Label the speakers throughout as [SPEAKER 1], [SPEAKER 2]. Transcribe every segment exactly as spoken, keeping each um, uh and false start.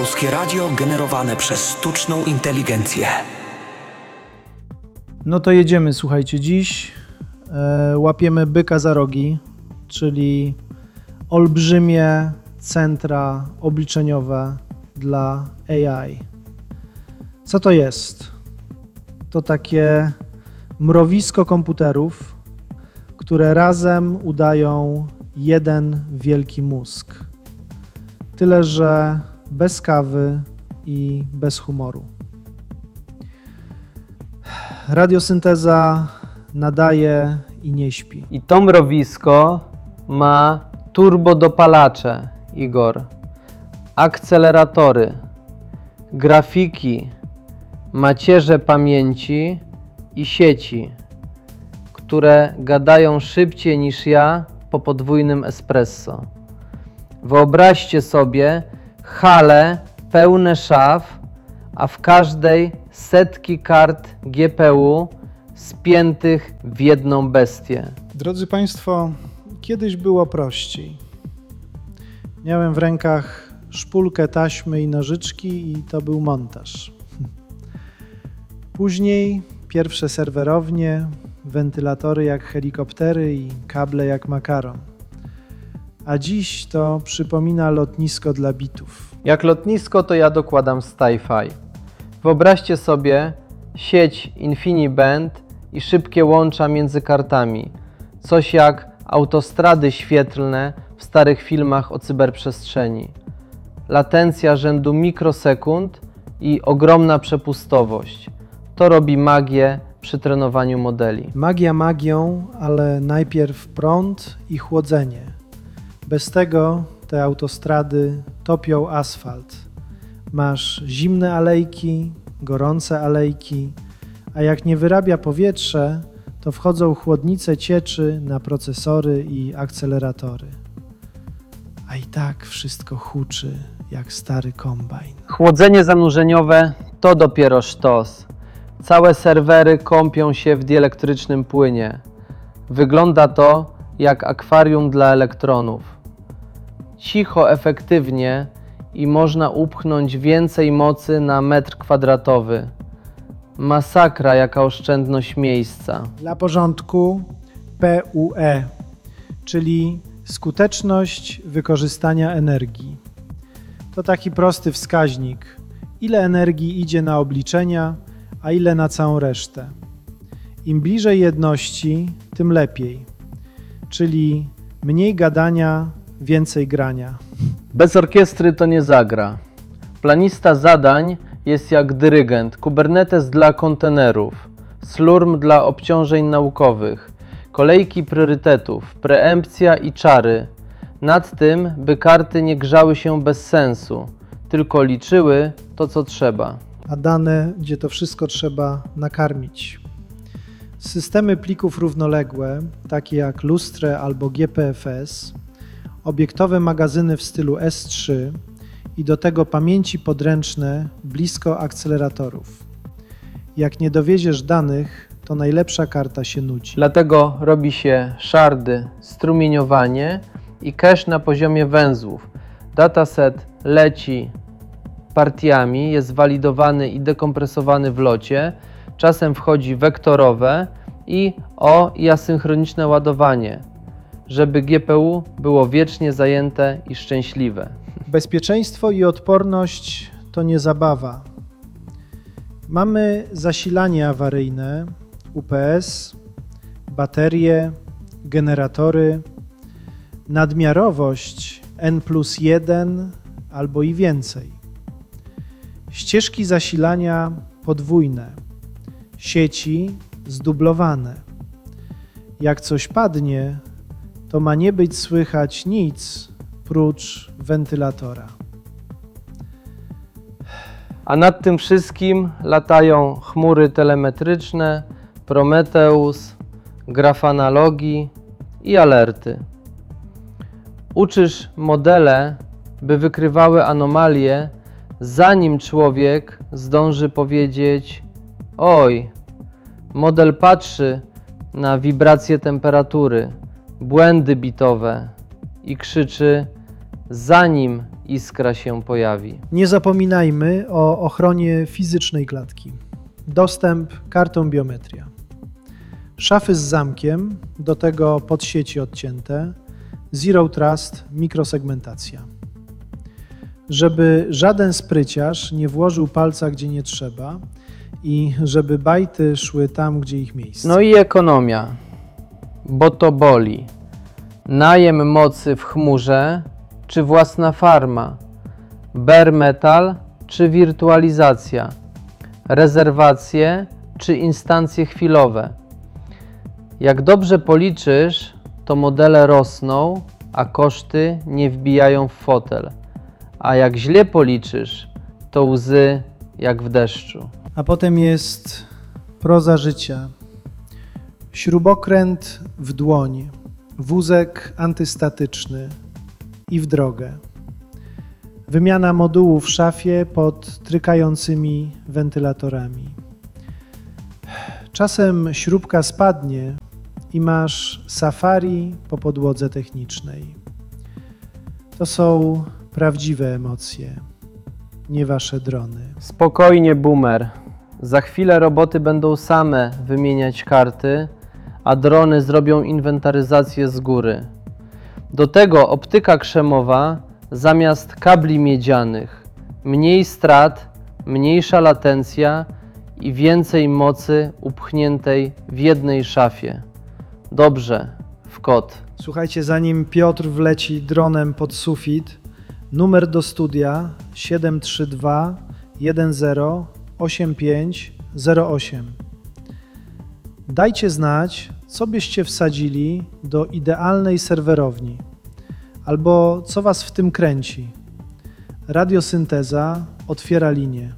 [SPEAKER 1] Polskie Radio generowane przez sztuczną inteligencję.
[SPEAKER 2] No to jedziemy, słuchajcie, dziś e, łapiemy byka za rogi, czyli olbrzymie centra obliczeniowe dla A I. Co to jest? To takie mrowisko komputerów, które razem udają jeden wielki mózg. Tyle, że bez kawy i bez humoru. Radiosynteza nadaje i nie śpi.
[SPEAKER 3] I to mrowisko ma turbodopalacze, Igor, akceleratory, grafiki, macierze pamięci i sieci, które gadają szybciej niż ja po podwójnym espresso. Wyobraźcie sobie hale pełne szaf, a w każdej setki kart G P U spiętych w jedną bestię.
[SPEAKER 2] Drodzy Państwo, kiedyś było prościej. Miałem w rękach szpulkę, taśmy i nożyczki i to był montaż. Później pierwsze serwerownie, wentylatory jak helikoptery i kable jak makaron. A dziś to przypomina lotnisko dla bitów.
[SPEAKER 3] Jak lotnisko, to ja dokładam Sci-Fi. Wyobraźcie sobie sieć InfiniBand i szybkie łącza między kartami. Coś jak autostrady świetlne w starych filmach o cyberprzestrzeni. Latencja rzędu mikrosekund i ogromna przepustowość. To robi magię przy trenowaniu modeli.
[SPEAKER 2] Magia magią, ale najpierw prąd i chłodzenie. Bez tego te autostrady topią asfalt. Masz zimne alejki, gorące alejki, a jak nie wyrabia powietrze, to wchodzą chłodnice cieczy na procesory i akceleratory. A i tak wszystko huczy jak stary kombajn.
[SPEAKER 3] Chłodzenie zanurzeniowe to dopiero sztos. Całe serwery kąpią się w dielektrycznym płynie. Wygląda to jak akwarium dla elektronów. Cicho, efektywnie i można upchnąć więcej mocy na metr kwadratowy. Masakra, jaka oszczędność miejsca.
[SPEAKER 2] Dla porządku P U E, czyli skuteczność wykorzystania energii. To taki prosty wskaźnik, ile energii idzie na obliczenia, a ile na całą resztę. Im bliżej jedności, tym lepiej, czyli mniej gadania, więcej grania.
[SPEAKER 3] Bez orkiestry to nie zagra. Planista zadań jest jak dyrygent, Kubernetes dla kontenerów, Slurm dla obciążeń naukowych, kolejki priorytetów, preempcja i czary. Nad tym, by karty nie grzały się bez sensu, tylko liczyły to, co trzeba.
[SPEAKER 2] A dane, gdzie to wszystko trzeba nakarmić. Systemy plików równoległe, takie jak Lustre albo G P F S, obiektowe magazyny w stylu S trzy i do tego pamięci podręczne blisko akceleratorów. Jak nie dowieziesz danych, to najlepsza karta się nudzi.
[SPEAKER 3] Dlatego robi się shardy, strumieniowanie i cache na poziomie węzłów. Dataset leci partiami, jest walidowany i dekompresowany w locie, czasem wchodzi wektorowe i o i asynchroniczne ładowanie, żeby G P U było wiecznie zajęte i szczęśliwe.
[SPEAKER 2] Bezpieczeństwo i odporność to nie zabawa. Mamy zasilanie awaryjne, U P S, baterie, generatory, nadmiarowość N plus jeden albo i więcej. Ścieżki zasilania podwójne, sieci zdublowane. Jak coś padnie, to ma nie być słychać nic prócz wentylatora.
[SPEAKER 3] A nad tym wszystkim latają chmury telemetryczne, Prometheus, grafanalogi i alerty. Uczysz modele, by wykrywały anomalie, zanim człowiek zdąży powiedzieć: oj, model patrzy na wibracje temperatury, błędy bitowe i krzyczy: zanim iskra się pojawi.
[SPEAKER 2] Nie zapominajmy o ochronie fizycznej klatki. Dostęp kartą biometria. Szafy z zamkiem, do tego podsieci odcięte, Zero Trust, mikrosegmentacja. Żeby żaden spryciarz nie włożył palca gdzie nie trzeba i żeby bajty szły tam, gdzie ich miejsce.
[SPEAKER 3] No i ekonomia, bo to boli. Najem mocy w chmurze czy własna farma? Bare metal czy wirtualizacja? Rezerwacje czy instancje chwilowe? Jak dobrze policzysz, to modele rosną, a koszty nie wbijają w fotel. A jak źle policzysz, to łzy jak w deszczu.
[SPEAKER 2] A potem jest proza życia. Śrubokręt w dłoń, wózek antystatyczny i w drogę. Wymiana modułu w szafie pod trykającymi wentylatorami. Czasem śrubka spadnie i masz safari po podłodze technicznej. To są prawdziwe emocje, nie wasze drony.
[SPEAKER 3] Spokojnie, boomer. Za chwilę roboty będą same wymieniać karty, a drony zrobią inwentaryzację z góry. Do tego optyka krzemowa zamiast kabli miedzianych. Mniej strat, mniejsza latencja i więcej mocy upchniętej w jednej szafie. Dobrze, w kot.
[SPEAKER 2] Słuchajcie, zanim Piotr wleci dronem pod sufit, numer do studia siedem trzy dwa jeden zero osiem pięć zero osiem. Dajcie znać, co byście wsadzili do idealnej serwerowni, albo co was w tym kręci. Radiosynteza otwiera linię.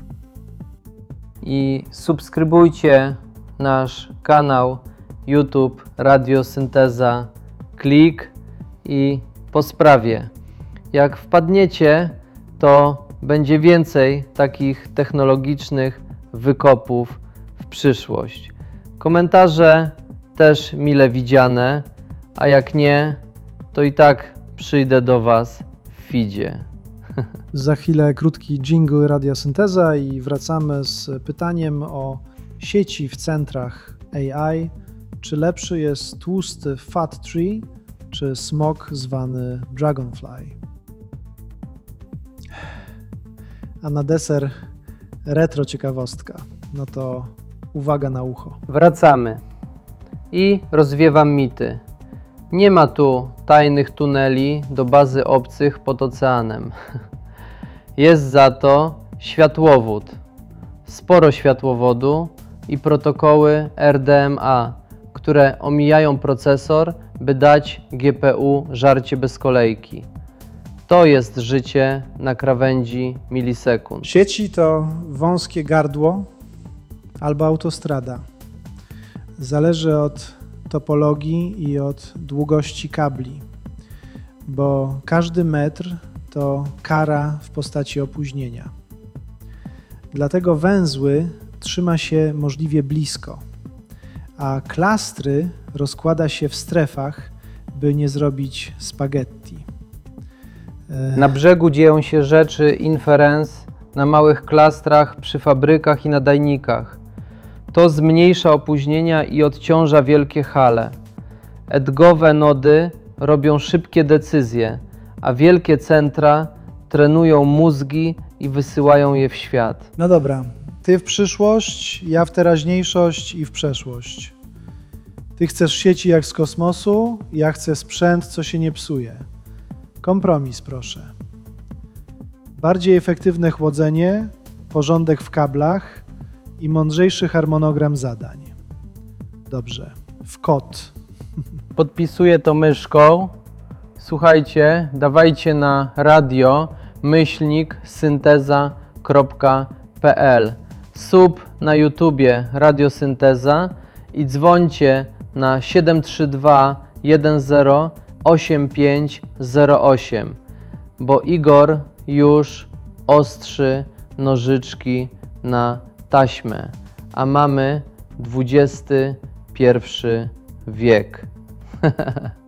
[SPEAKER 3] I subskrybujcie nasz kanał YouTube Radiosynteza. Klik i po sprawie. Jak wpadniecie, to będzie więcej takich technologicznych wykopów w przyszłość. Komentarze też mile widziane, a jak nie, to i tak przyjdę do Was w feedzie.
[SPEAKER 2] Za chwilę krótki jingle Radiosynteza i wracamy z pytaniem o sieci w centrach A I. Czy lepszy jest tłusty Fat Tree, czy smog zwany Dragonfly? A na deser retro ciekawostka. No to uwaga na ucho.
[SPEAKER 3] Wracamy i rozwiewam mity. Nie ma tu tajnych tuneli do bazy obcych pod oceanem. Jest za to światłowód, sporo światłowodu i protokoły R D M A, które omijają procesor, by dać G P U żarcie bez kolejki. To jest życie na krawędzi milisekund.
[SPEAKER 2] Sieci to wąskie gardło albo autostrada. Zależy od topologii i od długości kabli, bo każdy metr to kara w postaci opóźnienia. Dlatego węzły trzyma się możliwie blisko, a klastry rozkłada się w strefach, by nie zrobić spaghetti.
[SPEAKER 3] Na brzegu dzieją się rzeczy inference na małych klastrach przy fabrykach i nadajnikach. To zmniejsza opóźnienia i odciąża wielkie hale. Edgowe nody robią szybkie decyzje, a wielkie centra trenują mózgi i wysyłają je w świat.
[SPEAKER 2] No dobra, ty w przyszłość, ja w teraźniejszość i w przeszłość. Ty chcesz sieci jak z kosmosu, ja chcę sprzęt, co się nie psuje. Kompromis, proszę. Bardziej efektywne chłodzenie, porządek w kablach i mądrzejszy harmonogram zadań. Dobrze, w kot.
[SPEAKER 3] Podpisuję to myszką. Słuchajcie, dawajcie na radio myślnik synteza kropka p l, sub na YouTubie Radiosynteza i dzwońcie na siedem trzy dwa jeden zero osiem pięć zero osiem, bo Igor już ostrzy nożyczki na taśmę, a mamy dwudziesty pierwszy wiek.